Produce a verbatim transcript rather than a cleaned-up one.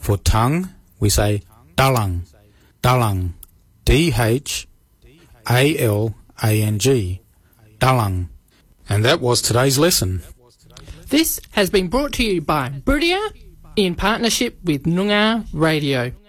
For tongue, we say dalang, dalang, D H A L A N G, dalang. And that was today's lesson. This has been brought to you by Buridia in partnership with Noongar Radio.